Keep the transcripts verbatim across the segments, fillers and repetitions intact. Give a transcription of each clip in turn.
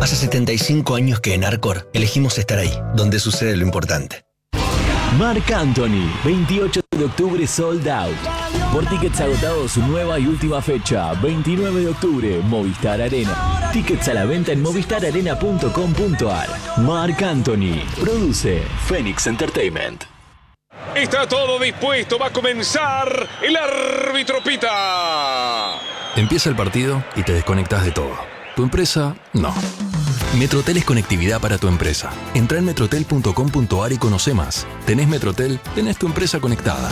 Hace setenta y cinco años que en Arcor elegimos estar ahí, donde sucede lo importante. Marc Anthony, veintiocho de octubre sold out. Por tickets agotados, su nueva y última fecha, veintinueve de octubre, Movistar Arena. Tickets a la venta en movistar arena punto com punto ar. Marc Anthony, produce Phoenix Entertainment. Está todo dispuesto, va a comenzar, el árbitro pita. Empieza el partido y te desconectas de todo. ¿Tu empresa? No. Metrotel es conectividad para tu empresa. Entra en metrotel punto com punto ar y conoce más. ¿Tenés Metrotel? Tenés tu empresa conectada.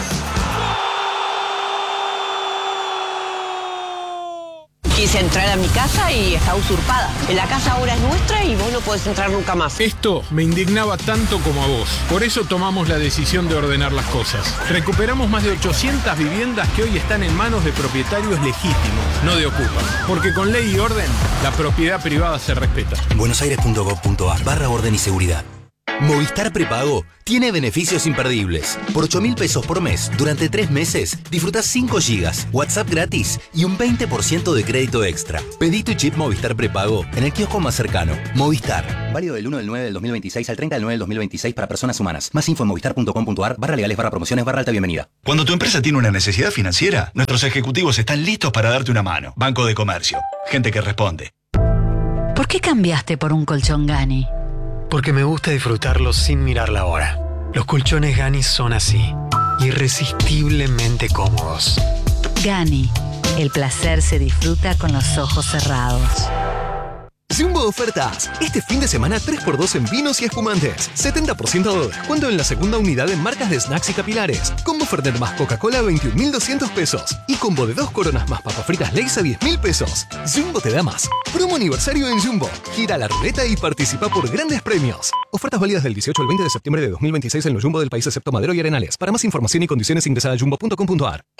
Quise entrar a mi casa y está usurpada. La casa ahora es nuestra y vos no podés entrar nunca más. Esto me indignaba tanto como a vos. Por eso tomamos la decisión de ordenar las cosas. Recuperamos más de ochocientas viviendas que hoy están en manos de propietarios legítimos, no de ocupas. Porque con ley y orden, la propiedad privada se respeta. buenosaires punto gov punto ar barra orden y seguridad. Movistar Prepago tiene beneficios imperdibles. Por ocho mil pesos por mes, durante tres meses, disfrutás cinco gigas, WhatsApp gratis y un veinte por ciento de crédito extra. Pedí tu chip Movistar Prepago en el kiosco más cercano. Movistar. Válido del uno del nueve del dos mil veintiséis al treinta del nueve del dos mil veintiséis para personas humanas. Más info en movistar punto com punto ar barra legales barra promociones barra alta bienvenida. Cuando tu empresa tiene una necesidad financiera, nuestros ejecutivos están listos para darte una mano. Banco de Comercio. Gente que responde. ¿Por qué cambiaste por un colchón Gani? Porque me gusta disfrutarlos sin mirar la hora. Los colchones Gani son así, irresistiblemente cómodos. Gani, el placer se disfruta con los ojos cerrados. Jumbo ofertas. Este fin de semana tres por dos en vinos y espumantes. setenta por ciento de descuento en la segunda unidad en marcas de snacks y capilares. Combo Fernet más Coca-Cola a veintiún mil doscientos pesos. Y combo de dos coronas más papas fritas Lay's a diez mil pesos. Jumbo te da más. Promo aniversario en Jumbo. Gira la ruleta y participa por grandes premios. Ofertas válidas del dieciocho al veinte de septiembre de dos mil veintiséis en los Jumbo del país excepto Madero y Arenales. Para más información y condiciones ingresa a jumbo punto com punto ar.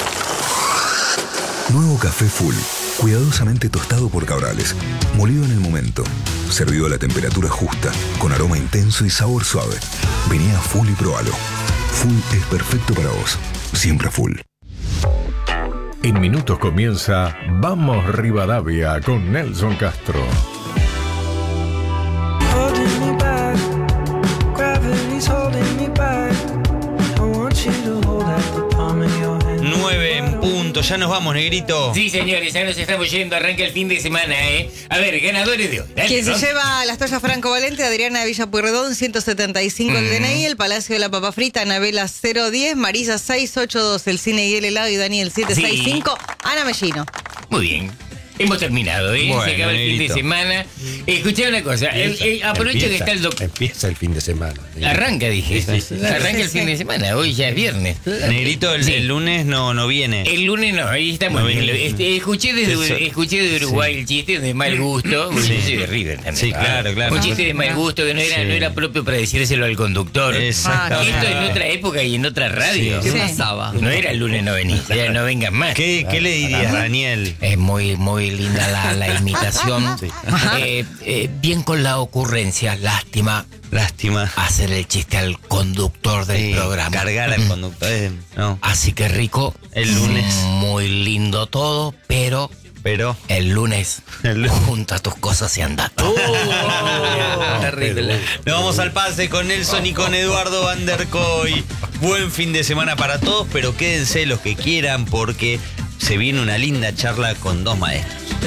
Nuevo café Full. Cuidadosamente tostado por Cabrales, molido en el momento, servido a la temperatura justa, con aroma intenso y sabor suave. Vení a Full y probalo. Full es perfecto para vos. Siempre Full. En minutos comienza Vamos Rivadavia con Nelson Castro. nueve en punto, ya nos vamos, negrito. Sí, señores, ya nos estamos yendo, arranca el fin de semana, ¿eh? A ver, ganadores de hoy. Dale, Quien ¿no? se lleva las toallas Franco Valente, Adriana de Villa Pueyrredón, ciento setenta y cinco mm. el D N I, el Palacio de la Papa Frita, Anabela cero diez, Marisa seiscientos ochenta y dos, el Cine y el Helado y Daniel setecientos sesenta y cinco, sí. Ana Mellino. Muy bien. Hemos terminado, ¿eh? Bueno, se acaba el fin de semana. Escuché una cosa. Empieza, el, el, aprovecho empieza, que está el doctor. Empieza el fin de semana. Arranca, dije. Sí, sí, sí. Arranca el fin de semana. Hoy ya es viernes. Negrito, el, sí. el lunes no, no viene. El lunes no, ahí está muy no bien. Este, escuché, desde, escuché de Uruguay sí. el chiste de mal gusto. Sí. Yo soy de River también. Sí, claro, claro. Un chiste de mal gusto que no era, sí. no era propio para decírselo al conductor. Exactamente. Esto en otra época y en otra radio. Sí. ¿Qué Sí. pasaba? No era el lunes no venís, era no vengas más. ¿Qué, ¿qué le dirías, Daniel? Es muy, muy linda la, la imitación. Sí. Eh, eh, bien con la ocurrencia, lástima. Lástima. Hacer el chiste al conductor del sí, programa. Cargar al conductor. Eh, no. Así que rico. El lunes. Muy lindo todo, pero. Pero. El lunes. El lunes. Junta tus cosas y anda. Oh, oh, terrible. Nos vamos al pase con Nelson y con Eduardo Van der Koy. Buen fin de semana para todos, pero quédense los que quieran porque se viene una linda charla con dos maestros.